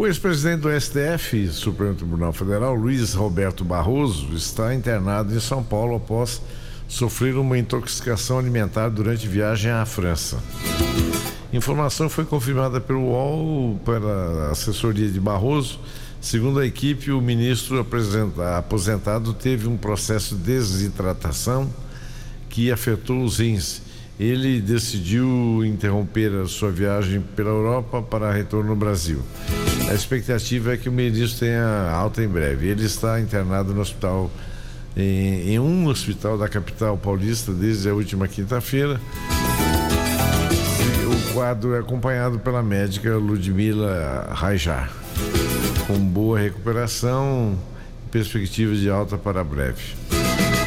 O ex-presidente do STF, Supremo Tribunal Federal, Luiz Roberto Barroso, está internado em São Paulo após sofrer uma intoxicação alimentar durante viagem à França. Informação foi confirmada pelo UOL, pela assessoria de Barroso. Segundo a equipe, o ministro aposentado teve um processo de desidratação que afetou os rins. Ele decidiu interromper a sua viagem pela Europa para retorno no Brasil. A expectativa é que o ministro tenha alta em breve. Ele está internado no hospital, em um hospital da capital paulista desde a última quinta-feira. O quadro é acompanhado pela médica Ludmila Raijar, com boa recuperação e perspectivas de alta para breve.